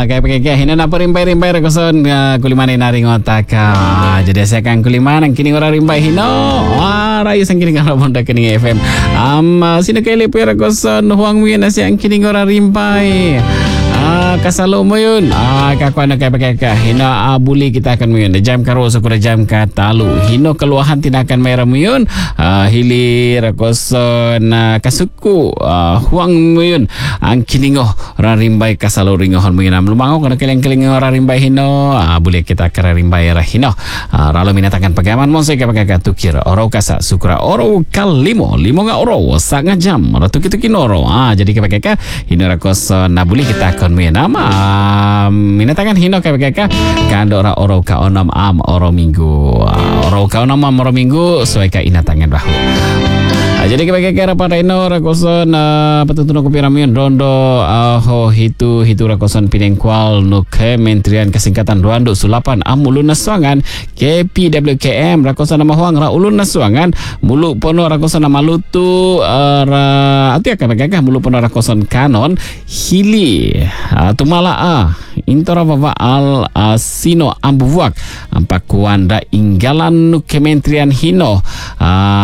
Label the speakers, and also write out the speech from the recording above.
Speaker 1: Kaya hina na rimbai rakoson kuliman na ring otak. Jadi saya akan kuliman ang kini ora rimbai hino. Rayo sang kini ngara bonda kini FM. Sino kay lepo rakoson huang mi na siya ang kini ora rimbai. Kasalo mo yun. Kakuan na kay hina buli kita akan mo yun. Jam karo sa kura jam katalu. Hino kaluahan tinakan mayra mo yun. Hili rakoson kasuku huang mo yun. Ang kiningo rarimbay kasalo ringohon mo yun. Lumango kung nakiling-kiling rarimbay hino. Buli kita kararimbay rahino. Ralo minatakan pagaman mo sa kapagatukir. Oro kasa sukura oro kalimo. Limo nga oro. Sanga jam. Tuki-tuki noro. Jadi kapagaka hino rakoson buli kita akan mo yun. Minatakan hino kapagaka kando ora oro kaonom oro minggu. Oro kaonom oro minggu suai ka inatangan bahu. Jadi kira-kira pada ino rakoson patutunan kupiramion rondo hitu rakoson pinengkual no Kementerian Kesingkatan Ruando Sulapan Ulun Nasuangan KPWKM rakoson nama huang ulun Nasuangan mulu pono rakoson nama lutu ati akan mulu pono rakoson kanon hili tumala intora baba al sino ambuwak ampakuanda inggalan no Kementerian hino